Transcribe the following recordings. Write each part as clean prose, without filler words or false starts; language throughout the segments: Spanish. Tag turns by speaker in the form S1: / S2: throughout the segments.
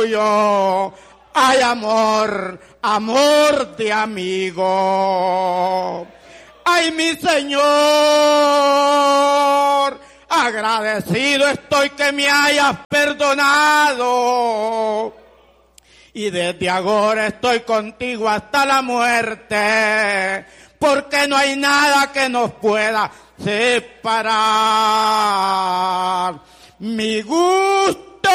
S1: tuyo hay amor, amor de amigo. Ay, mi Señor, agradecido estoy que me hayas perdonado. Y desde ahora estoy contigo hasta la muerte, porque no hay nada que nos pueda separar. Mi gusto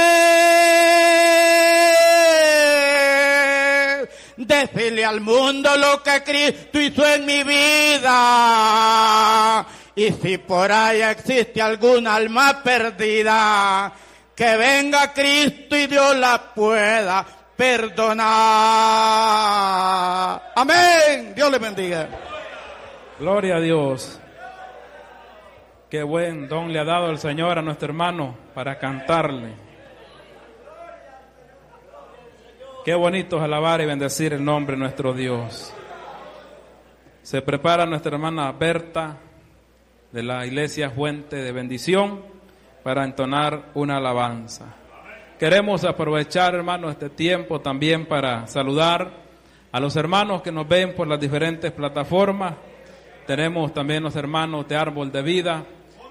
S1: es decirle al mundo lo que Cristo hizo en mi vida. Y si por ahí existe alguna alma perdida, que venga Cristo y Dios la pueda perdonar. Amén. Dios le bendiga.
S2: Gloria a Dios. Qué buen don le ha dado el Señor a nuestro hermano para cantarle. Qué bonito es alabar y bendecir el nombre de nuestro Dios. Se prepara nuestra hermana Berta de la Iglesia Fuente de Bendición para entonar una alabanza. Queremos aprovechar, hermanos, este tiempo también para saludar a los hermanos que nos ven por las diferentes plataformas. Tenemos también los hermanos de Árbol de Vida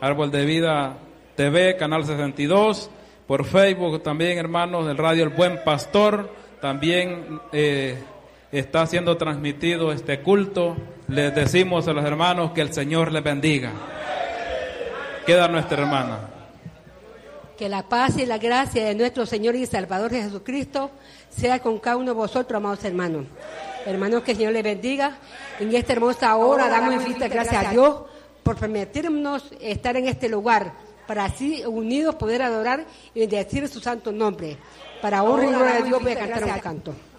S2: TV, Canal 62, por Facebook también, hermanos del Radio El Buen Pastor, también está siendo transmitido este culto. Les decimos a los hermanos que el Señor les bendiga. Queda nuestra hermana.
S3: Que la paz y la gracia de nuestro Señor y Salvador Jesucristo sea con cada uno de vosotros, amados hermanos. Hermanos, que el Señor les bendiga. En esta hermosa hora damos infinitas gracias a Dios por permitirnos estar en este lugar, para así unidos poder adorar y bendecir su santo nombre. Para honra y gloria de Dios voy a cantar un canto.